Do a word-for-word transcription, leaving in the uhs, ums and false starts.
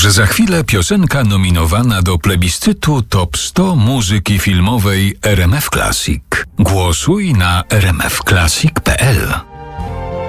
że za chwilę piosenka nominowana do plebiscytu Top sto muzyki filmowej R M F Classic. Głosuj na r m f classic kropka p l.